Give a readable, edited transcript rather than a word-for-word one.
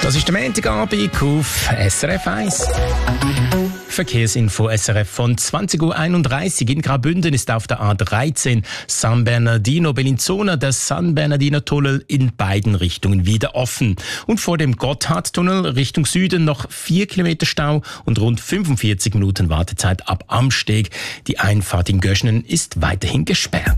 Das ist der Montagabend auf SRF 1. Verkehrsinfo SRF von 20.31 Uhr. In Graubünden ist auf der A13 San Bernardino-Bellinzona der San Bernardino-Tunnel in beiden Richtungen wieder offen. Und vor dem Gotthardtunnel Richtung Süden noch 4 Kilometer Stau und rund 45 Minuten Wartezeit ab Amsteg. Die Einfahrt in Göschenen ist weiterhin gesperrt.